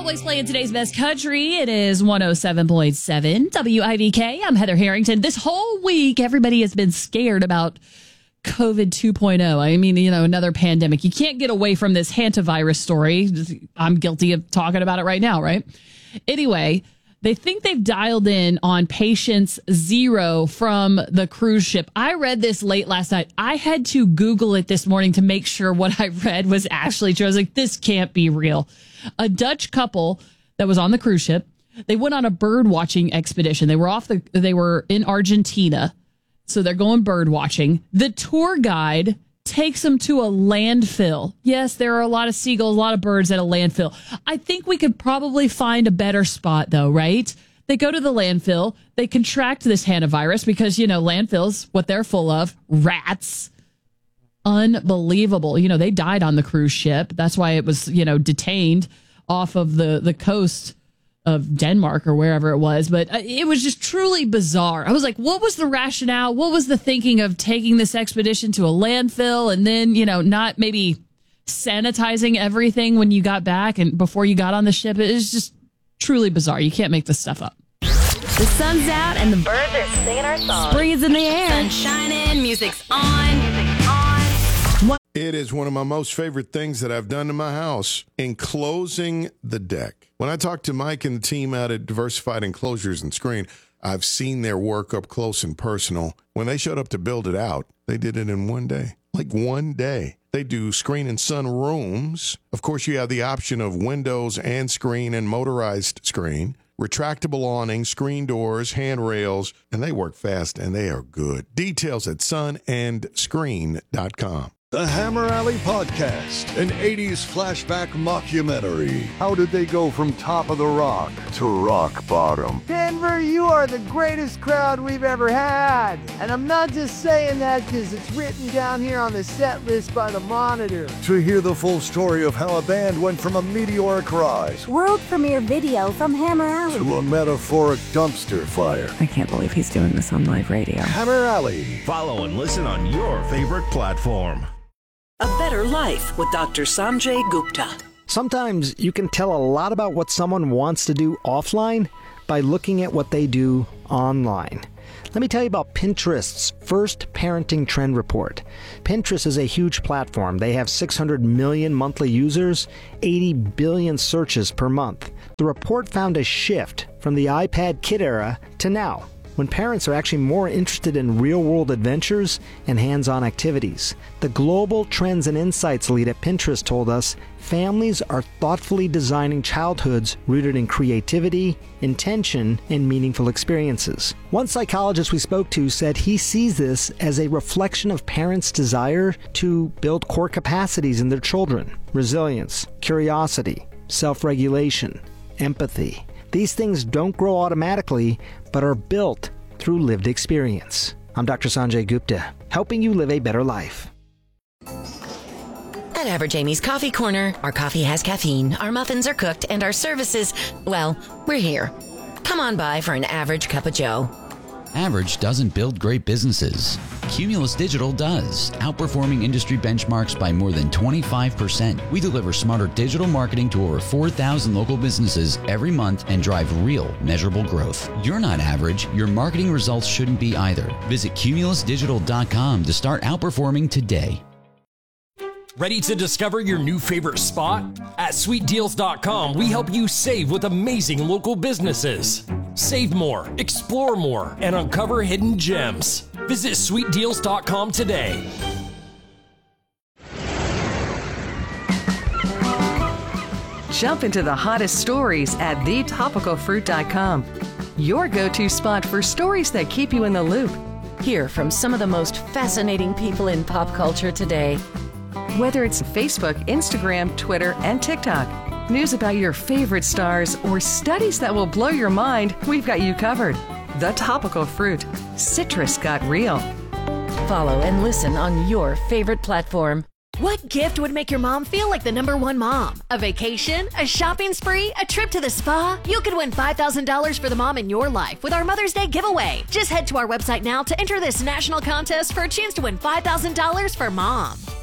Cowboys playing today's best country. It is 107.7 WIVK. I'm Heather Harrington. This whole week, everybody has been scared about COVID 2.0. I mean, another pandemic. You can't get away from this hantavirus story. I'm guilty of talking about it right now, right? Anyway, they think they've dialed in on patient 0 from the cruise ship. I read this late last night. I had to Google it this morning to make sure what I read was actually true. I was like, this can't be real. A Dutch couple that was on the cruise ship, they went on a bird watching expedition. They were in Argentina, so they're going bird watching. The tour guide takes them to a landfill. Yes, there are a lot of seagulls, a lot of birds at a landfill. I think we could probably find a better spot, though, right? They go to the landfill. They contract this hantavirus because, landfills, what they're full of, rats. Unbelievable. They died on the cruise ship. That's why it was, detained off of the coast of Denmark or wherever it was. But it was just truly bizarre. I was like, what was the rationale? What was the thinking of taking this expedition to a landfill and then, not maybe sanitizing everything when you got back and before you got on the ship? It is just truly bizarre. You can't make this stuff up. The sun's out and the birds are singing our song. Spring is in the air. Sun's shining, music's on. It is one of my most favorite things that I've done to my house, enclosing the deck. When I talked to Mike and the team out at Diversified Enclosures and Screen, I've seen their work up close and personal. When they showed up to build it out, they did it in one day. Like one day. They do screen and sun rooms. Of course, you have the option of windows and screen and motorized screen, retractable awning, screen doors, handrails, and they work fast and they are good. Details at sunandscreen.com. The Hammer Alley Podcast, an 80s flashback mockumentary. How did they go from top of the rock to rock bottom? Denver, you are the greatest crowd we've ever had. And I'm not just saying that because it's written down here on the set list by the Monitor. To hear the full story of how a band went from a meteoric rise world premiere video from Hammer Alley to a metaphoric dumpster fire. I can't believe he's doing this on live radio. Hammer Alley. Follow and listen on your favorite platform. A Better Life with Dr. Sanjay Gupta. Sometimes you can tell a lot about what someone wants to do offline by looking at what they do online. Let me tell you about Pinterest's first parenting trend report. Pinterest is a huge platform. They have 600 million monthly users, 80 billion searches per month. The report found a shift from the iPad kid era to now, when parents are actually more interested in real-world adventures and hands-on activities. The Global Trends and Insights lead at Pinterest told us families are thoughtfully designing childhoods rooted in creativity, intention, and meaningful experiences. One psychologist we spoke to said he sees this as a reflection of parents' desire to build core capacities in their children: resilience, curiosity, self-regulation, empathy. These things don't grow automatically, but are built through lived experience. I'm Dr. Sanjay Gupta, helping you live a better life. At Average Amy's Coffee Corner, our coffee has caffeine, our muffins are cooked, and our services, well, we're here. Come on by for an average cup of joe. Average doesn't build great businesses. Cumulus Digital does, outperforming industry benchmarks by more than 25%. We deliver smarter digital marketing to over 4,000 local businesses every month and drive real, measurable growth. You're not average. Your marketing results shouldn't be either. Visit cumulusdigital.com to start outperforming today. Ready to discover your new favorite spot? At sweetdeals.com, we help you save with amazing local businesses. Save more, explore more, and uncover hidden gems. Visit sweetdeals.com today. Jump into the hottest stories at thetopicalfruit.com. Your go-to spot for stories that keep you in the loop. Hear from some of the most fascinating people in pop culture today. Whether it's Facebook, Instagram, Twitter, and TikTok, news about your favorite stars, or studies that will blow your mind, we've got you covered. The Topical Fruit. Citrus got real. Follow and listen on your favorite platform. What gift would make your mom feel like the #1 mom? A vacation? A shopping spree? A trip to the spa? You could win $5,000 for the mom in your life with our Mother's Day giveaway. Just head to our website now to enter this national contest for a chance to win $5,000 for mom.